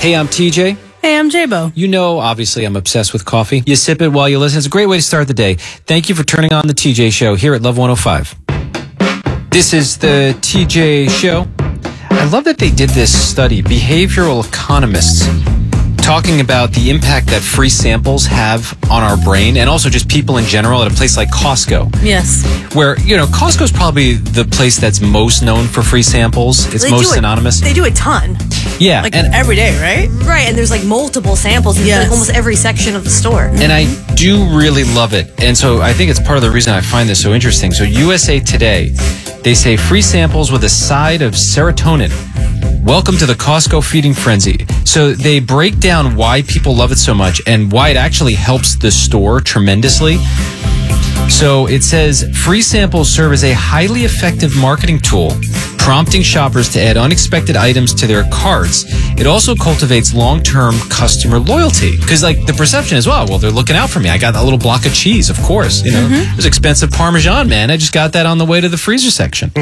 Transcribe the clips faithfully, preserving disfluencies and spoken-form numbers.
Hey, I'm T J. Hey, I'm J-Bo. You know, obviously, I'm obsessed with coffee. You sip it while you listen. It's a great way to start the day. Thank you for turning on the T J Show here at Love one oh five. This is the T J Show. I love that they did this study, behavioral economists, talking about the impact that free samples have on our brain and also just people in general at a place like Costco. Yes. Where, you know, Costco's probably the place that's most known for free samples. It's They most do it- synonymous. They do a ton. Yeah. Like and every day, right? Right, and there's like multiple samples in Yes. like almost every section of the store. And I do really love it. And so I think it's part of the reason I find this so interesting. So U S A Today, they say free samples with a side of serotonin. Welcome to the Costco feeding frenzy. So they break down why people love it so much and why it actually helps the store tremendously. So it says free samples serve as a highly effective marketing tool, prompting shoppers to add unexpected items to their carts. It also cultivates long-term customer loyalty because, like, the perception is, well, well, they're looking out for me. I got that little block of cheese, of course. You know, mm-hmm. It was expensive Parmesan, man. I just got that on the way to the freezer section.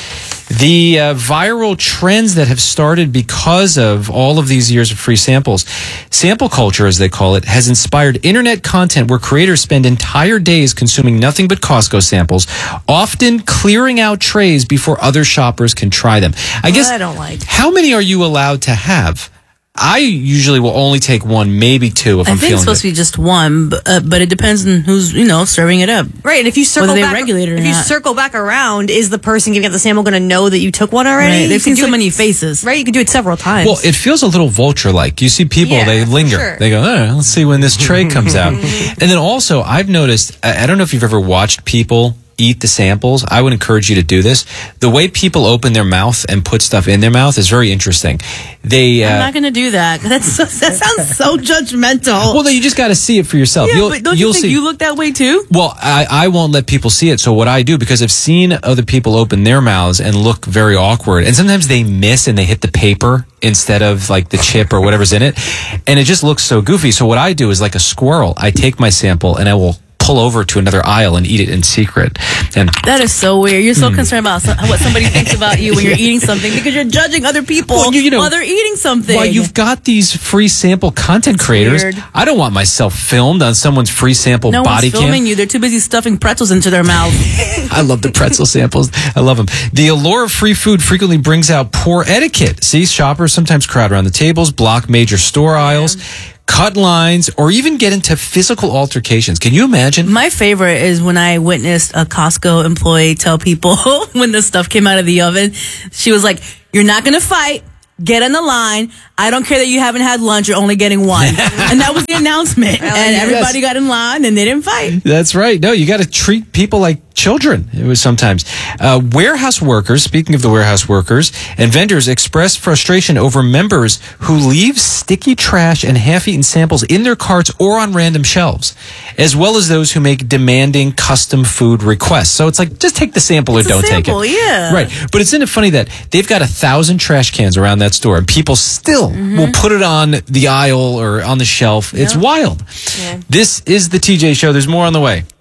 The uh, viral trends that have started because of all of these years of free samples, sample culture, as they call it, has inspired internet content where creators spend entire days consuming nothing but Costco samples, often clearing out trays before other shoppers can try them. I guess, I don't like. How many are you allowed to have? I usually will only take one, maybe two if I I'm think feeling it's supposed good. to be just one, but, uh, but it depends on who's, you know, serving it up. Right, and if you circle Whether they back, regulate it or if you not. circle back around, is the person giving out the sample going to know that you took one already? Right. You They've can seen do so it- many faces. Right, you can do it several times. Well, it feels a little vulture-like. You see people, Yeah, they for linger. sure. They go, oh, let's see when this tray comes out. And then also, I've noticed, I I don't know if you've ever watched people eat the samples. I would encourage you to do this. The way people open their mouth and put stuff in their mouth is very interesting. They, uh, I'm not going to do that. That's so, that sounds so judgmental. well, no, you just got to see it for yourself. yeah, you'll, but don't you'll you think see. you look that way too? Well, I, I won't let people see it. So what I do, because I've seen other people open their mouths and look very awkward, and sometimes they miss and they hit the paper instead of like the chip or whatever's in it, and it just looks so goofy. So what I do is, like a squirrel, I take my sample and I will pull over to another aisle and eat it in secret. And That is so weird. You're so concerned about so, what somebody thinks about you when you're eating something because you're judging other people Well, you- you know, while they're eating something. while you've got these free sample content creators, weird. I don't want myself filmed on someone's free sample no body one's filming cam. you. They're too busy stuffing pretzels into their mouth. I love the pretzel samples. I love them. The allure of free food frequently brings out poor etiquette. See, shoppers sometimes crowd around the tables, block major store aisles, cut lines, or even get into physical altercations. Can you imagine? My favorite is when I witnessed a Costco employee tell people when the stuff came out of the oven, she was like, "You're not going to fight. Get in the line. I don't care that you haven't had lunch. You're only getting one." And that was the announcement. And everybody got in line and they didn't fight. That's right. No, you got to treat people like children. It was sometimes. Uh, warehouse workers, speaking of the warehouse workers, and vendors express frustration over members who leave sticky trash and half-eaten samples in their carts or on random shelves, as well as those who make demanding custom food requests. So it's like, just take the sample It's or a don't sample, take it. yeah. Right. But isn't it funny that they've got a thousand trash cans around that store and people still Mm-hmm. will put it on the aisle or on the shelf. It's wild. Yeah. This is the T J Show. There's more on the way.